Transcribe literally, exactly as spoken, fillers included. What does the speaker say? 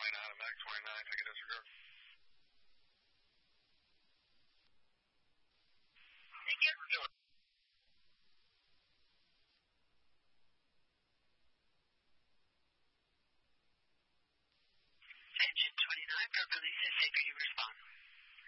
twenty-nine, M X twenty-nine, take a disregard. Thank you. Engine twenty-nine, for release is safe for you respond.